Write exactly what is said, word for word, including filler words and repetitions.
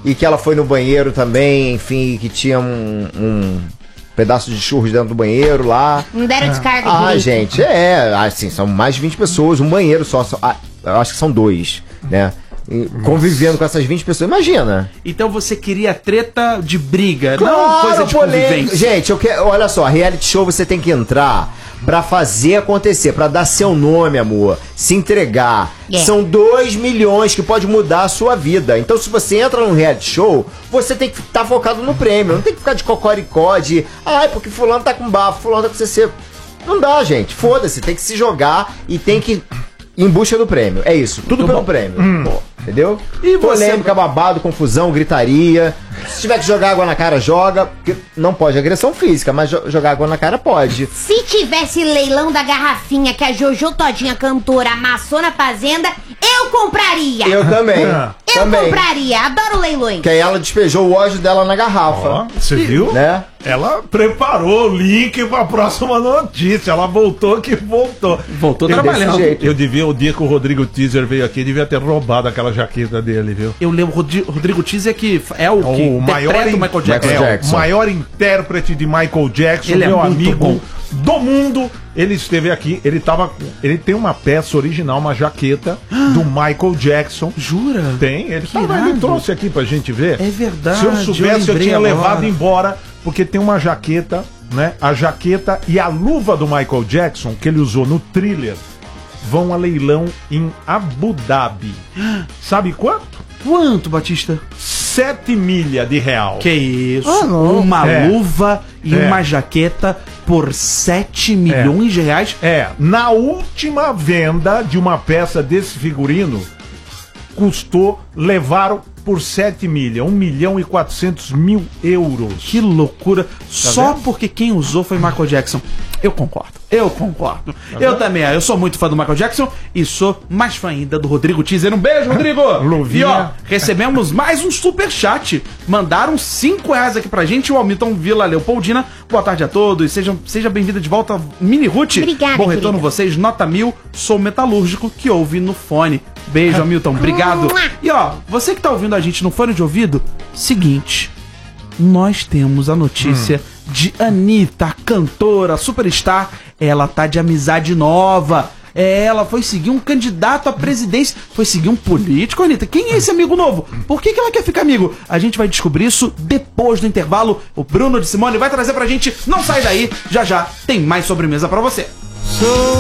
e que ela foi no banheiro também, enfim, que tinha um, um pedaço de churros dentro do banheiro lá. Não deram descarga Ah, direito. gente, é, assim, são mais de vinte pessoas, um banheiro só, só ah, eu acho que são dois, né? E convivendo com essas vinte pessoas, imagina. Então você queria treta de briga, Claro, não coisa de polêmica. convivência. Gente, eu quero, olha só, reality show você tem que entrar pra fazer acontecer, pra dar seu nome, amor, se entregar. Yeah. São dois milhões que pode mudar a sua vida. Então, se você entra num reality show, você tem que estar focado no prêmio. Não tem que ficar de cocoricó, de ai, porque fulano tá com bafo, fulano tá com C C. Não dá, gente. Foda-se, tem que se jogar e tem que ir em busca do prêmio. É isso, tudo Muito pelo bom. prêmio. Hum. Pô, entendeu? E você- Polêmica, babado, confusão, gritaria. Se tiver que jogar água na cara, joga. Porque não pode agressão física, mas jo- jogar água na cara pode. Se tivesse leilão da garrafinha que a Jojo Todinha, cantora, amassou na fazenda, eu compraria. Eu também. Eu também. compraria. Adoro leilões. Que aí ela despejou o ódio dela na garrafa. Ó, você viu? Né? Ela preparou o link pra próxima notícia. Ela voltou que voltou. Voltou Eu- trabalhando. desse jeito. Eu devia, o dia que o Rodrigo Teaser veio aqui, devia ter roubado aquela jaqueta dele, viu? Eu lembro, Rodri- Rodrigo Teaser que é o que O maior, interpreta in- o Michael Jackson. Michael é, Jackson. o maior intérprete de Michael Jackson, Ele é meu muito amigo bom. do mundo. Ele esteve aqui, ele tava. com- Ele tem uma peça original, uma jaqueta do Michael Jackson. Jura? Tem, ele, Que tava, ele irado. trouxe aqui pra gente ver. É verdade, Se eu eu soubesse, eu, lembrei tinha agora. levado embora, porque tem uma jaqueta, né? A jaqueta e a luva do Michael Jackson, que ele usou no Thriller, vão a leilão em Abu Dhabi. Sabe quanto? Quanto, Batista? Sete milha de real. Que isso? Ô, louco. Uma É. luva e É. uma jaqueta por sete milhões de reais. É, na última venda de uma peça desse figurino, custou, levaram por sete milha, um milhão e quatrocentos mil euros. Que loucura. Só vendo? porque quem usou foi Michael Jackson. Eu concordo. Eu concordo. eu também. Eu sou muito fã do Michael Jackson e sou mais fã ainda do Rodrigo Teaser. Um beijo, Rodrigo. Luvinha. E ó, recebemos mais um superchat. Mandaram cinco reais aqui pra gente. O Almiton Vila Leopoldina. Boa tarde a todos. Sejam, seja bem-vinda de volta, Mini Ruth. Obrigada, Bom retorno querida. vocês. Nota mil. Sou metalúrgico que ouve no fone. Beijo, Hamilton. Obrigado. E ó, você que tá ouvindo a gente no fone de ouvido, seguinte. Nós temos a notícia de Anitta, a cantora, superstar. Ela tá de amizade nova. É, ela foi seguir um candidato à presidência. Foi seguir um político, Anitta. Quem é esse amigo novo? Por que, que ela quer ficar amigo? A gente vai descobrir isso depois do intervalo. O Bruno de Simone vai trazer pra gente. Não sai daí. Já já tem mais sobremesa pra você.